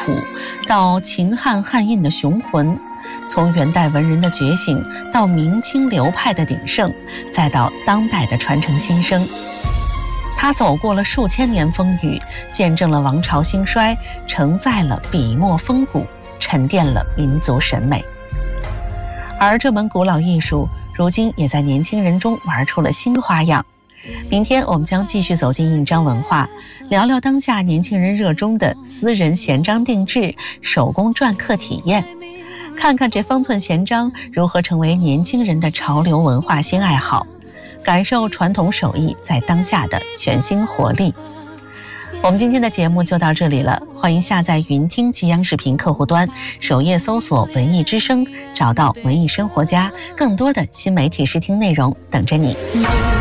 朴到秦汉汉印的雄浑，从元代文人的觉醒到明清流派的鼎盛，再到当代的传承新生。他走过了数千年风雨，见证了王朝兴衰，承载了笔墨风骨，沉淀了民族审美。而这门古老艺术如今也在年轻人中玩出了新花样。明天我们将继续走进印章文化，聊聊当下年轻人热衷的私人闲章定制、手工篆刻体验，看看这方寸闲章如何成为年轻人的潮流文化新爱好，感受传统手艺在当下的全新活力。我们今天的节目就到这里了，欢迎下载云听及央视频客户端，首页搜索文艺之声，找到文艺生活家，更多的新媒体视听内容等着你。